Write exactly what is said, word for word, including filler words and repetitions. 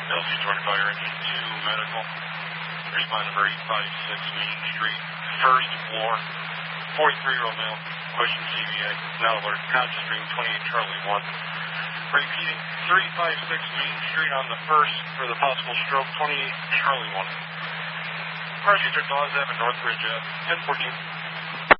L C Jordan Fire Engine two Medical. Respond number eight five six Main Street, first floor, forty-three-year-old male, question C V A, now alert, conscious dream twenty-eight Charlie one. Repeating, three five six Main Street on the first for the possible stroke, twenty-eight Charlie one. Proceed to Dawes Avenue, Northridge, ten fourteen.